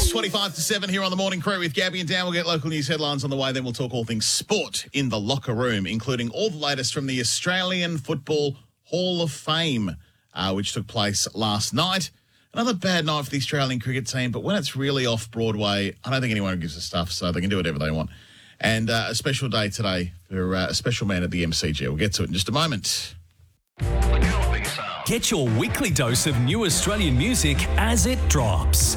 25 to 7 here on the Morning Crew with Gabby and Dan. We'll get local news headlines on the way. Then we'll talk all things sport in the locker room, including all the latest from the Australian Football Hall of Fame, which took place last night. Another bad night for the Australian cricket team, but when it's really off Broadway, I don't think anyone gives a stuff, so they can do whatever they want. And a special day today for a special man at the MCG. We'll get to it in just a moment. Get your weekly dose of new Australian music as it drops.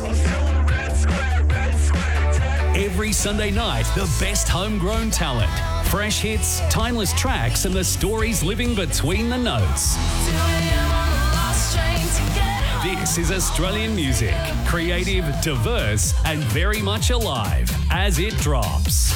Every Sunday night, the best homegrown talent, fresh hits, timeless tracks, and the stories living between the notes. This is Australian music, creative, diverse, and very much alive as it drops.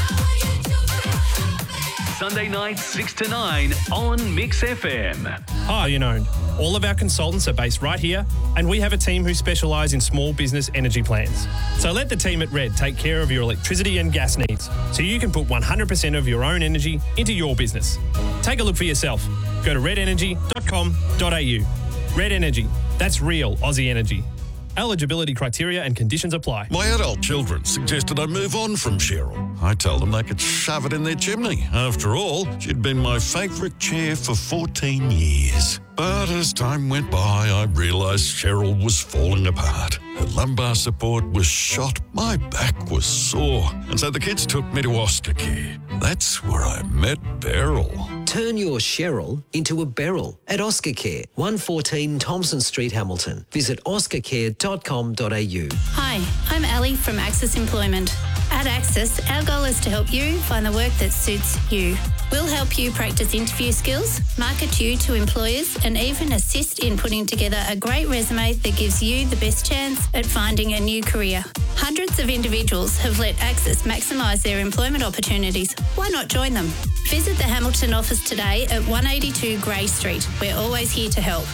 Sunday night, 6 to 9 on Mix FM. Hi, all of our consultants are based right here, and we have a team who specialise in small business energy plans. So let the team at Red take care of your electricity and gas needs, so you can put 100% of your own energy into your business. Take a look for yourself. Go to redenergy.com.au. Red Energy. That's real Aussie energy. Eligibility criteria and conditions apply. My adult children suggested I move on from Cheryl. I told them they could shove it in their chimney. After all, she'd been my favourite chair for 14 years. But as time went by, I realised Cheryl was falling apart. Her lumbar support was shot, my back was sore, and so the kids took me to Oscar-Care. That's where I met Beryl. Turn your Cheryl into a Beryl at Oscar-Care, 114 Thompson Street, Hamilton. Visit oscarcare.com.au. Hi, I'm Ali from Access Employment. At Access, our goal is to help you find the work that suits you. We'll help you practice interview skills, market you to employers, and even assist in putting together a great resume that gives you the best chance at finding a new career. Hundreds of individuals have let Access maximise their employment opportunities. Why not join them? Visit the Hamilton office today at 182 Grey Street. We're always here to help.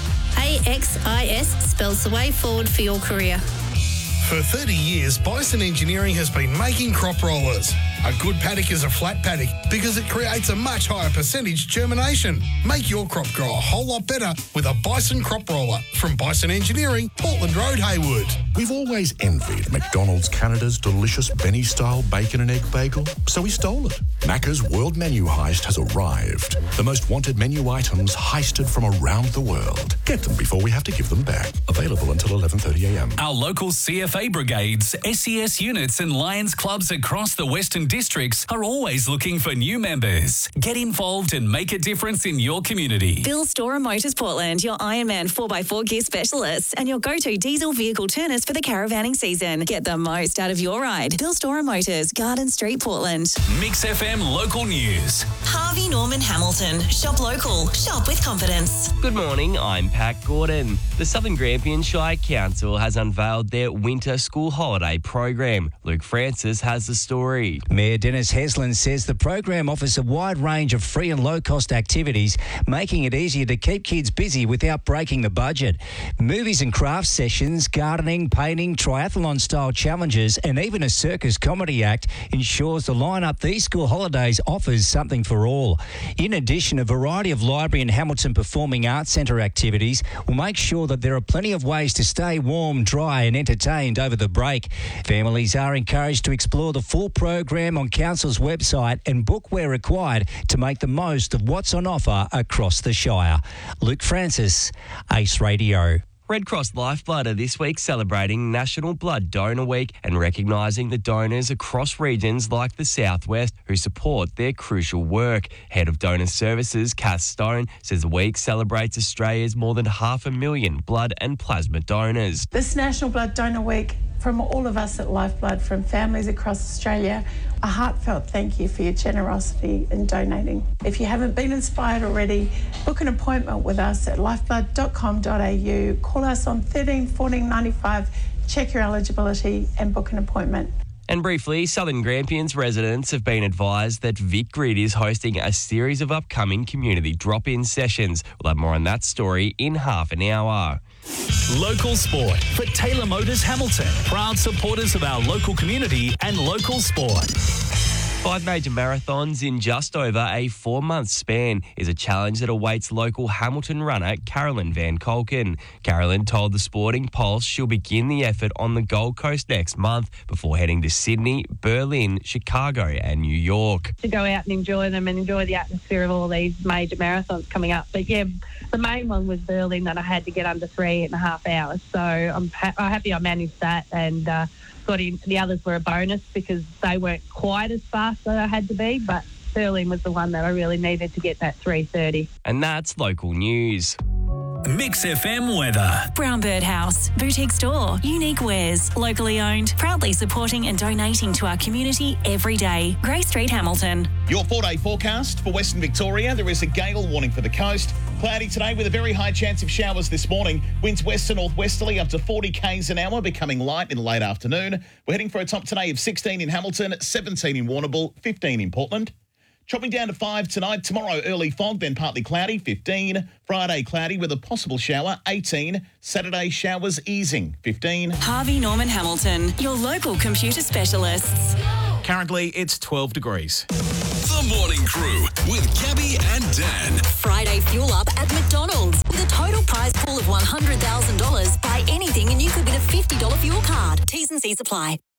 AXIS spells the way forward for your career. For 30 years, Bison Engineering has been making crop rollers. A good paddock is a flat paddock because it creates a much higher percentage germination. Make your crop grow a whole lot better with a Bison crop roller from Bison Engineering, Portland Road, Haywood. We've always envied McDonald's Canada's delicious Benny-style bacon and egg bagel, so we stole it. Macca's World Menu Heist has arrived. The most wanted menu items heisted from around the world. Get them before we have to give them back. Available until 11:30am. Our local CFA brigades, SES units and Lions clubs across the Western districts are always looking for new members. Get involved and make a difference in your community. Bill Storer Motors Portland, your Ironman 4x4 gear specialists and your go-to diesel vehicle turners for the caravanning season. Get the most out of your ride. Bill Storer Motors, Garden Street, Portland. Mix FM local news. Harvey Norman Hamilton. Shop local. Shop with confidence. Good morning, I'm Pat Gordon. The Southern Grampian Shire Council has unveiled their winter school holiday program. Luke Francis has the story. Mayor Dennis Heslin says the program offers a wide range of free and low-cost activities, making it easier to keep kids busy without breaking the budget. Movies and craft sessions, gardening, painting, triathlon-style challenges, and even a circus comedy act ensures the lineup these school holidays offers something for all. In addition, a variety of library and Hamilton Performing Arts Centre activities will make sure that there are plenty of ways to stay warm, dry and entertained over the break. Families are encouraged to explore the full program on Council's website and book where required to make the most of what's on offer across the Shire. Luke Francis, Ace Radio. Red Cross Lifeblood are this week celebrating National Blood Donor Week and recognising the donors across regions like the Southwest who support their crucial work. Head of Donor Services, Cass Stone, says the week celebrates Australia's more than 500,000 blood and plasma donors. This National Blood Donor Week, from all of us at Lifeblood, from families across Australia, a heartfelt thank you for your generosity in donating. If you haven't been inspired already, book an appointment with us at lifeblood.com.au. Call us on 13 14 95, check your eligibility and book an appointment. And briefly, Southern Grampians residents have been advised that Vic Grid is hosting a series of upcoming community drop-in sessions. We'll have more on that story in half an hour. Local sport for Taylor Motors Hamilton. Proud supporters of our local community and local sport. 5 major marathons in just over a 4-month span is a challenge that awaits local Hamilton runner Carolyn Van Kolken. Carolyn told the Sporting Pulse she'll begin the effort on the Gold Coast next month before heading to Sydney, Berlin, Chicago and New York. To go out and enjoy them and enjoy the atmosphere of all these major marathons coming up. But yeah, the main one was Berlin that I had to get under 3.5 hours. So I'm happy I managed that and got in. The others were a bonus because they weren't quite as fast as I had to be, but Berlin was the one that I really needed to get that 3:30. And that's local news. Mix FM weather. Brown Bird House, boutique store, unique wares, locally owned, proudly supporting and donating to our community every day. Grey Street, Hamilton. Your 4-day forecast for Western Victoria. There is a gale warning for the coast. Cloudy today with a very high chance of showers this morning. Winds west to northwesterly up to 40 k's an hour, becoming light in the late afternoon. We're heading for a top today of 16 in Hamilton, 17 in Warrnambool, 15 in Portland. Chopping down to 5 tonight. Tomorrow, early fog, then partly cloudy, 15. Friday, cloudy with a possible shower, 18. Saturday, showers easing, 15. Harvey Norman Hamilton, your local computer specialists. Currently, it's 12 degrees. The Morning Crew with Gabby and Dan. Friday fuel up at McDonald's with a total prize pool of $100,000. Buy anything and you could win a $50 fuel card. T's and C's apply.